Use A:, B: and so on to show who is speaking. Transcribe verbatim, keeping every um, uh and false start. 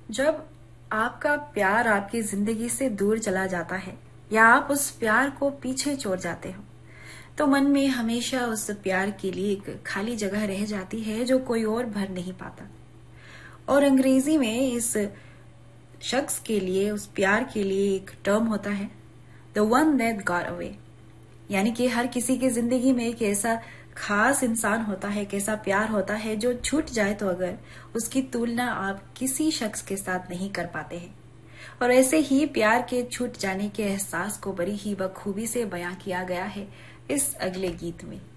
A: जब आपका प्यार आपकी जिंदगी से दूर चला जाता है या आप उस प्यार को पीछे छोड़ जाते हो, तो मन में हमेशा उस प्यार के लिए एक खाली जगह रह जाती है जो कोई और भर नहीं पाता। और अंग्रेजी में इस शख्स के लिए, उस प्यार के लिए एक टर्म होता है, the one that got away. यानी कि हर किसी की जिंदगी में एक ऐसा खास इंसान होता है, एक ऐसा प्यार होता है जो छूट जाए तो अगर उसकी तुलना आप किसी शख्स के साथ नहीं कर पाते हैं। और ऐसे ही प्यार के छूट जाने के एहसास को बड़ी ही बखूबी से बयां किया गया है इस अगले गीत में।